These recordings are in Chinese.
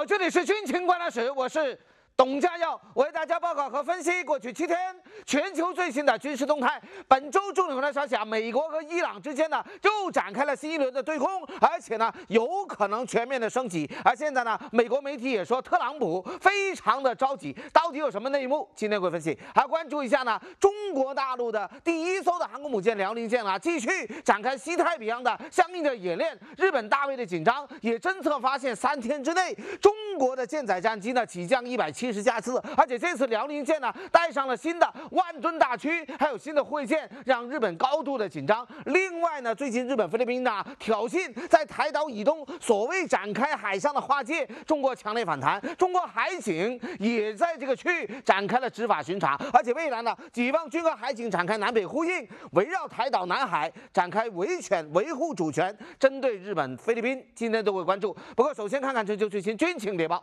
这里是军情观察室，我是董家耀，为大家报告和分析过去7天全球最新的军事动态。本周重点的消息啊，美国和伊朗之间呢又展开了新一轮的对空，而且呢有可能全面的升级。而现在呢，美国媒体也说特朗普非常的着急，到底有什么内幕？今天会分析，还关注一下呢中国大陆的第1艘的航空母舰辽宁舰啊，继续展开西太平洋的相应的演练。日本大卫的紧张也侦测发现，3天之内中国的舰载战机呢起降170架次，而且这次辽宁舰呢带上了新的万吨大驱，还有新的护卫舰，让日本高度的紧张。另外呢，最近日本菲律宾呢挑衅在台岛以东所谓展开海上的划界，中国强烈反弹，中国海警也在这个区域展开了执法巡查，而且未来呢，解放军和海警展开南北呼应，围绕台岛南海展开维护主权，针对日本、菲律宾，今天都会关注。不过，首先看看全球最新军情谍报。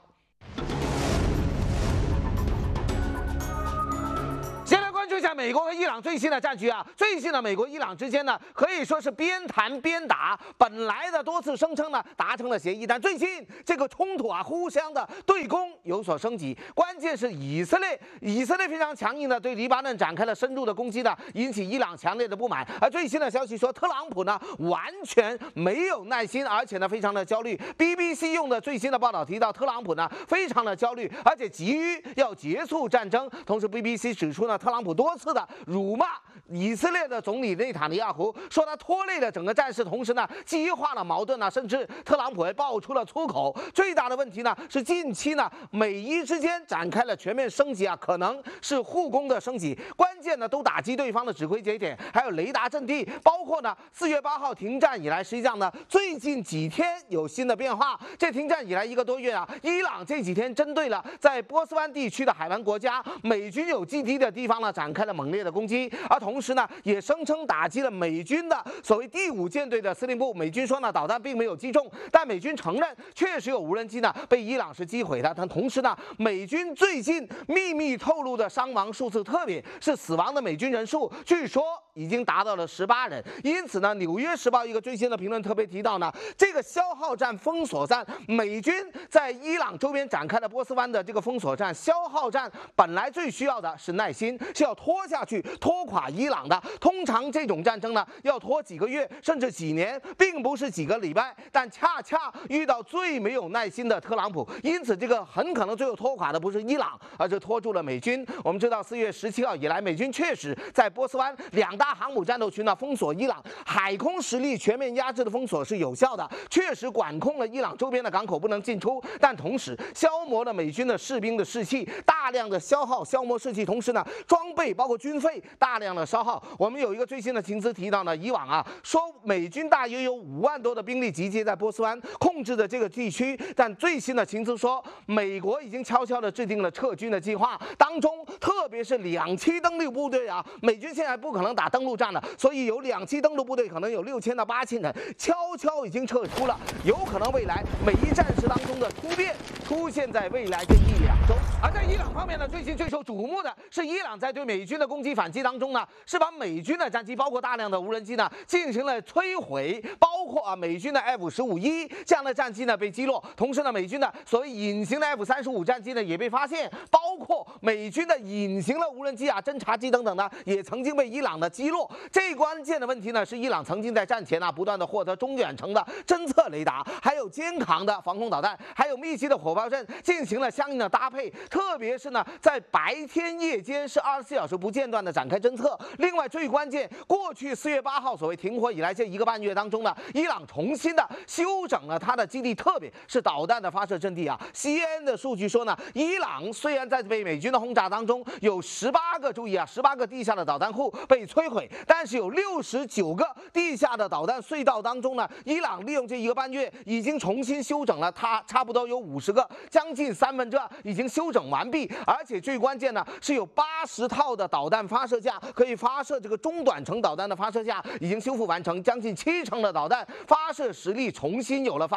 先来关注一下美国和伊朗最新的战局啊！最近呢，美国伊朗之间呢可以说是边谈边打，本来的多次声称呢达成了协议，但最近这个冲突啊，互相的对攻有所升级。关键是以色列非常强硬的对黎巴嫩展开了深入的攻击呢，引起伊朗强烈的不满。而最新的消息说，特朗普呢完全没有耐心，而且呢非常的焦虑。BBC 用的最新的报道提到，特朗普呢非常的焦虑，而且急于要结束战争。同时 BBC 指出呢，特朗普多次的辱骂以色列的总理内塔尼亚胡，说他拖累了整个战事，同时呢激化了矛盾呢，甚至特朗普还爆出了粗口。最大的问题呢是近期呢美伊之间展开了全面升级啊，可能是护攻的升级，关键呢都打击对方的指挥节点，还有雷达阵地，包括呢4月8号停战以来，实际上呢最近几天有新的变化。这停战以来1个多月啊，伊朗这几天针对了在波斯湾地区的海湾国家美军有基地的地方呢展开了猛烈的攻击，而同时呢也声称打击了美军的所谓第5舰队的司令部。美军说呢导弹并没有击中，但美军承认确实有无人机呢被伊朗是击毁的。但同时呢，美军最近秘密透露的伤亡数字，特别是死亡的美军人数，据说已经达到了18人。因此呢，《纽约时报》一个最新的评论特别提到呢，这个消耗战、封锁战，美军在伊朗周边展开了波斯湾的这个封锁战、消耗战，本来最需要的是耐心，是要拖下去、拖垮伊朗的。通常这种战争呢，要拖几个月甚至几年，并不是几个礼拜。但恰恰遇到最没有耐心的特朗普，因此这个很可能最后拖垮的不是伊朗，而是拖住了美军。我们知道4月17号以来，美军确实在波斯湾2大航母战斗群呢封锁伊朗，海空实力全面压制的封锁是有效的，确实管控了伊朗周边的港口不能进出，但同时消磨了美军的士兵的士气，大量的消磨士气，同时呢装备包括军费大量的消耗。我们有一个最新的情资提到呢，以往啊说美军大约有5万多的兵力集结在波斯湾控制的这个地区，但最新的情资说，美国已经悄悄地制定了撤军的计划，当中特别是2栖登陆部队啊，美军现在不可能打登陆战了，所以有2栖登陆部队可能有6000到8000人，悄悄已经撤出了，有可能未来美伊战事当中的突变出现在未来这1-2周。而在伊朗方面呢，最近最受瞩目的是伊朗在对美军的攻击反击当中呢，是把美军的战机，包括大量的无人机呢进行了摧毁，包括美军的 F-15E 这样的战机呢被击落，同时呢美军的所谓隐形的 F-35战机呢也被发现，包括美军的隐形的无人机啊、侦察机等等呢也曾经被伊朗的击落。最关键的问题呢是伊朗曾经在战前呢不断的获得中远程的侦测雷达，还有肩扛的防空导弹，还有密集的火炮阵进行了相应的搭配，特别是呢在白天夜间是24小时不间断的展开侦测。另外最关键，过去4月8号所谓停火以来这1个半月当中呢，伊朗重新的修整了它的基地，特别是导弹的发射阵地啊。CNN 的数据说呢，伊朗虽然在被美军的轰炸当中有18个，注意啊，18个地下的导弹库被摧毁，但是有69个地下的导弹隧道当中呢，伊朗利用这1个半月已经重新修整了它，差不多有50个，将近2/3已经修整完毕。而且最关键呢是有80套的导弹发射架，可以发射这个中短程导弹的发射架已经修复完成，将近70%的导弹发射实力重新有了发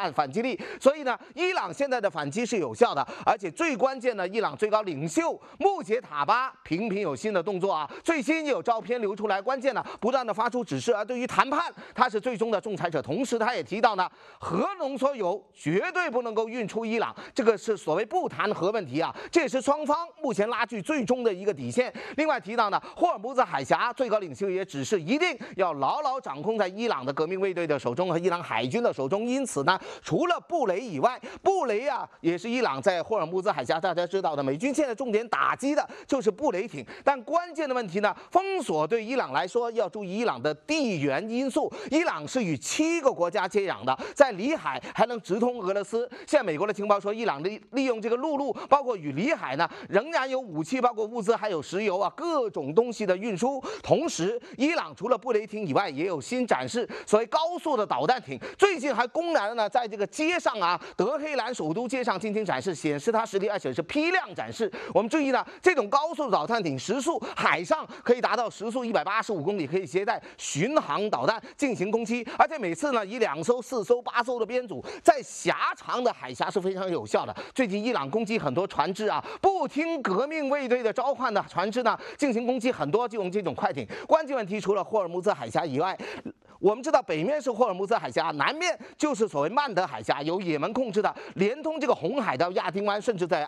反击力。所以呢，伊朗现在的反击是有效的，而且最关键的，伊朗最高领袖穆杰塔巴频频有新的动作啊，最新有照片流出来，关键呢不断的发出指示，而对于谈判，他是最终的仲裁者。同时，他也提到呢，核浓缩铀绝对不能够运出伊朗，这个是所谓不谈核问题啊，这也是双方目前拉锯最终的一个底线。另外提到呢，霍尔木兹海峡最高领袖也指示一定要牢牢掌控在伊朗的革命卫队的手中和伊朗海军的手中。因此呢，除了布雷以外，布雷啊也是伊朗在霍尔木兹海峡大家知道的，美军现在重点打击的就是布雷艇。但关键的问题呢，封锁对伊朗来说要注意伊朗的地缘因素。伊朗是与7个国家接壤的，在里海还能直通俄罗斯。现在美国的情报说，伊朗利用这个陆路，包括与里海呢，仍然有武器，包括物资，还有石油啊，各种东西的运输。同时，伊朗除了布雷艇以外，也有新展示所谓高速的导弹艇。最近还公然呢，在这个街上啊，德黑兰首都街上进行展示，显示它实力，而且是批量展示。我们注意呢，这种高速导弹艇时速海上可以达到时速185公里，可以携带巡航导弹进行攻击，而且每次呢以2艘、4艘、8艘的编组，在狭长的海峡是非常有效的。最近伊朗攻击很多船只啊，不听革命卫队的召唤的船只呢，进行攻击很多就用这种快艇。关键问题除了霍尔木兹海峡以外，我们知道北面是霍尔木兹海峡，南面就是所谓曼德海峡，由也门控制的，连通这个红海到亚丁湾，甚至在